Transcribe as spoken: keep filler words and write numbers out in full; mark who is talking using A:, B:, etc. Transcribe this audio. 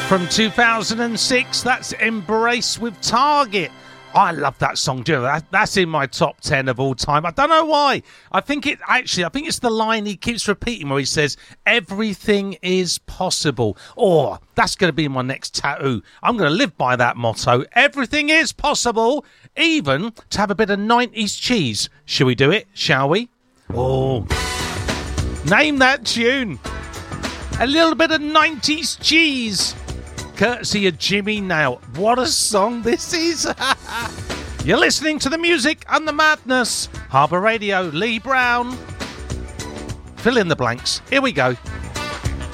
A: From two thousand six, that's Embrace with Target. I love that song. Do you know, that, that's in my top ten of all time. I don't know why. I think it actually, I think it's the line he keeps repeating where he says, everything is possible. Oh, that's going to be my next tattoo. I'm going to live by that motto. Everything is possible, even to have a bit of nineties cheese. Shall we do it? Shall we? Oh, name that tune. A little bit of nineties cheese. Courtesy of Jimmy Nail. What a song this is. You're listening to the music and the madness. Harbour Radio, Lee Brown. Fill in the blanks. Here we go.